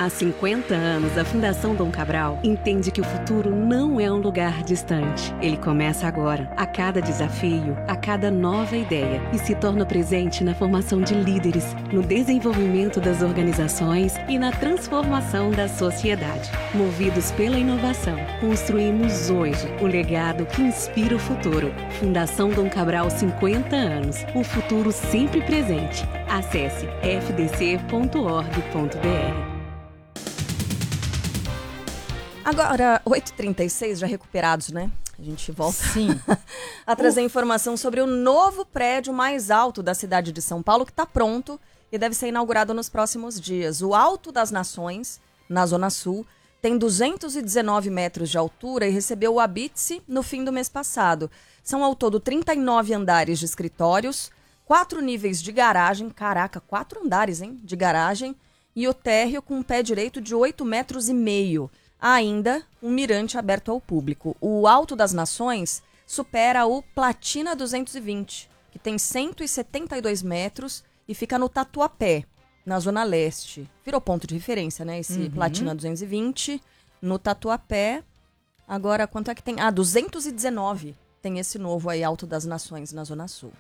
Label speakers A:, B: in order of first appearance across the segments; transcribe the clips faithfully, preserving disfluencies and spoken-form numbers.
A: Há cinquenta anos, a Fundação Dom Cabral entende que o futuro não é um lugar distante. Ele começa agora, a cada desafio, a cada nova ideia, e se torna presente na formação de líderes, no desenvolvimento das organizações e na transformação da sociedade. Movidos pela inovação, construímos hoje o legado que inspira o futuro. Fundação Dom Cabral, cinquenta anos. O futuro sempre presente. Acesse f d c ponto org ponto b r.
B: Agora, oito e trinta e seis, já recuperados, né? A gente volta
C: Sim.
B: a trazer uh. informação sobre o novo prédio mais alto da cidade de São Paulo, que está pronto e deve ser inaugurado nos próximos dias. O Alto das Nações, na Zona Sul, tem duzentos e dezenove metros de altura e recebeu o Abitse no fim do mês passado. São ao todo trinta e nove andares de escritórios, quatro níveis de garagem, caraca, quatro andares, hein, de garagem, e o térreo com um pé direito de oito metros e meio. Há ainda um mirante aberto ao público. O Alto das Nações supera o Platina duzentos e vinte, que tem cento e setenta e dois metros e fica no Tatuapé, na Zona Leste. Virou ponto de referência, né? Esse uhum. Platina duzentos e vinte no Tatuapé. Agora, quanto é que tem? Ah, duzentos e dezenove tem esse novo aí, Alto das Nações, na Zona Sul.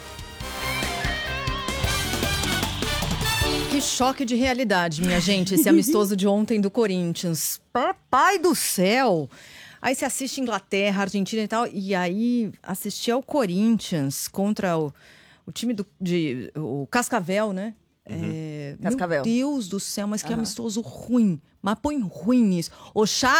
C: Que choque de realidade, minha gente, esse amistoso de ontem do Corinthians. Papai do céu! Aí você assiste Inglaterra, Argentina e tal, e aí assistir ao Corinthians contra o, o time do de, o Cascavel, né?
B: Uhum.
C: É,
B: Cascavel.
C: Meu Deus do céu, mas que uhum. amistoso ruim. Mas põe ruim nisso. O Chá